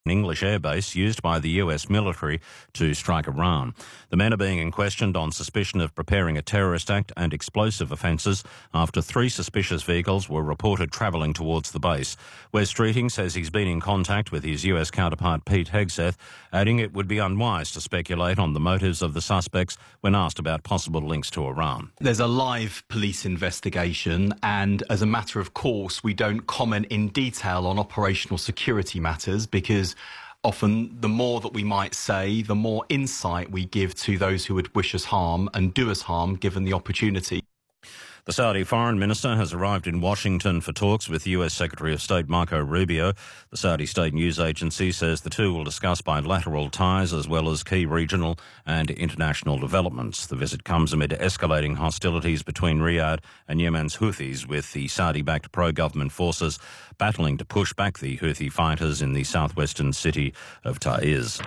an English airbase used by the US military to strike Iran. The men are being questioned on suspicion of preparing a terrorist act and explosive offences after 3 suspicious vehicles were reported travelling towards the base. Wes Streeting says he's been in contact with his US counterpart Pete Hegseth, adding it would be unwise to speculate on the motives of the suspects when asked about possible links to Iran. There's a live police investigation, and as a matter of course, we don't comment in detail on operational security matters because often the more that we might say, the more insight we give to those who would wish us harm and do us harm given the opportunity. The Saudi Foreign Minister has arrived in Washington for talks with US Secretary of State Marco Rubio. The Saudi state news agency says the two will discuss bilateral ties as well as key regional and international developments. The visit comes amid escalating hostilities between Riyadh and Yemen's Houthis, with the Saudi-backed pro-government forces battling to push back the Houthi fighters in the southwestern city of Taiz.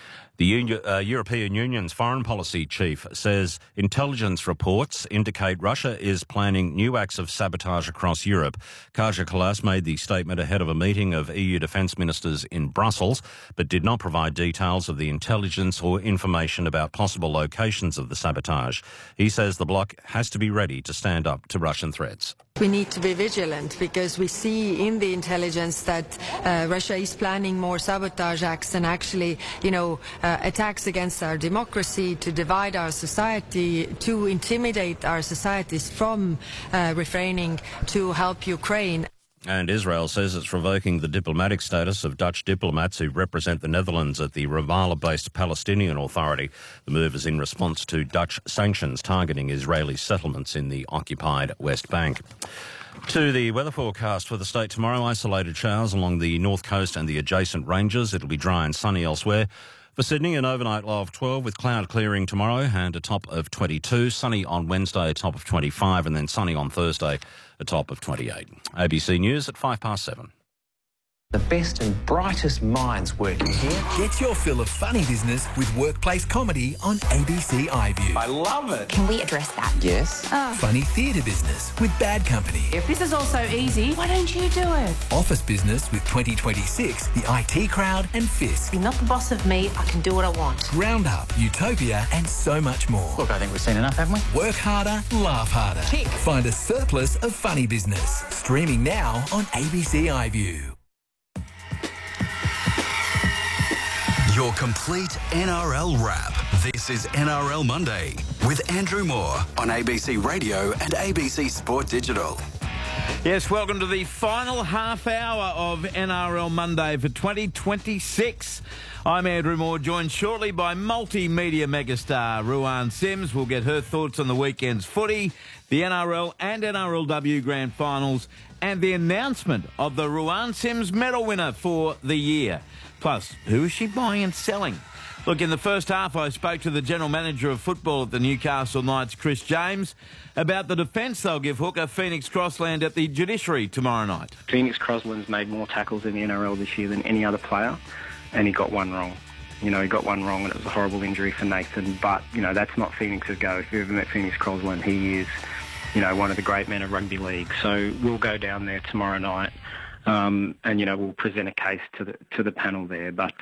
The European Union's foreign policy chief says intelligence reports indicate Russia is planning new acts of sabotage across Europe. Kaja Kallas made the statement ahead of a meeting of EU defence ministers in Brussels, but did not provide details of the intelligence or information about possible locations of the sabotage. He says the bloc has to be ready to stand up to Russian threats. We need to be vigilant because we see in the intelligence that Russia is planning more sabotage acts and actually, attacks against our democracy, to divide our society, to intimidate our societies from refraining to help Ukraine. And Israel says it's revoking the diplomatic status of Dutch diplomats who represent the Netherlands at the Ramallah-based Palestinian Authority. The move is in response to Dutch sanctions targeting Israeli settlements in the occupied West Bank. To the weather forecast for the state tomorrow: isolated showers along the north coast and the adjacent ranges. It'll be dry and sunny elsewhere. For Sydney, an overnight low of 12 with cloud clearing tomorrow and a top of 22. Sunny on Wednesday, a top of 25, and then sunny on Thursday, a top of 28. ABC News at 7:05. The best and brightest minds working here. Get your fill of funny business with workplace comedy on ABC iView. I love it. Can we address that? Yes. Funny theatre business with Bad Company. If this is all so easy, why don't you do it? Office business with 2026, the IT Crowd and Fisk. You're not the boss of me. I can do what I want. Roundup, Utopia and so much more. Look, I think we've seen enough, haven't we? Work harder, laugh harder. Tick. Find a surplus of funny business. Streaming now on ABC iView. Your complete NRL wrap. This is NRL Monday with Andrew Moore on ABC Radio and ABC Sport Digital. Yes, welcome to the final half hour of NRL Monday for 2026. I'm Andrew Moore, joined shortly by multimedia megastar Ruan Sims. We'll get her thoughts on the weekend's footy, the NRL and NRLW Grand Finals, and the announcement of the Ruan Sims medal winner for the year. Plus, who is she buying and selling? Look, in the first half, I spoke to the General Manager of Football at the Newcastle Knights, Chris James, about the defence they'll give hooker Phoenix Crossland at the Judiciary tomorrow night. Phoenix Crossland's made more tackles in the NRL this year than any other player, and he got one wrong. He got one wrong, and it was a horrible injury for Nathan. But, that's not Phoenix's go. If you've ever met Phoenix Crossland, he is, one of the great men of rugby league. So we'll go down there tomorrow night. And we'll present a case to the panel there. But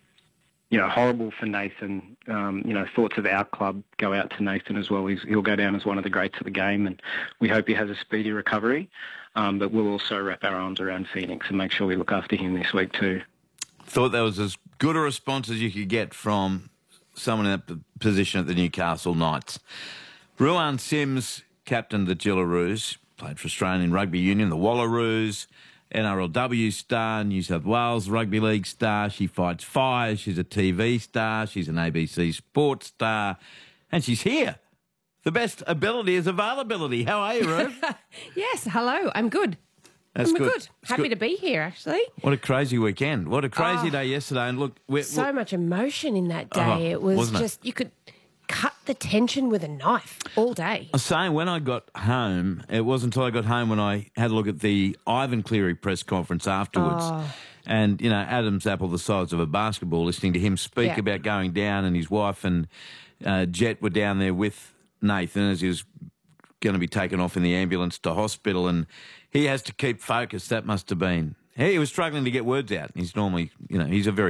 horrible for Nathan. Thoughts of our club go out to Nathan as well. He'll go down as one of the greats of the game, and we hope he has a speedy recovery. But we'll also wrap our arms around Phoenix and make sure we look after him this week too. Thought that was as good a response as you could get from someone in that position at the Newcastle Knights. Ruan Sims captained the Gillaroos, played for Australian Rugby Union, the Wallaroos, NRLW star, New South Wales Rugby League star. She fights fires. She's a TV star. She's an ABC Sports star. And she's here. The best ability is availability. How are you, Ruth? Yes, hello. I'm good. That's good. Happy to be here, actually. What a crazy weekend. What a crazy day yesterday. And look, so much emotion in that day. It was just, you could cut the tension with a knife all day. I was saying, when I got home, it wasn't until I got home when I had a look at the Ivan Cleary press conference afterwards. And, Adam's apple the size of a basketball, listening to him speak about going down, and his wife and Jet were down there with Nathan as he was going to be taken off in the ambulance to hospital, and he has to keep focused. That must have been He was struggling to get words out. He's normally, he's a very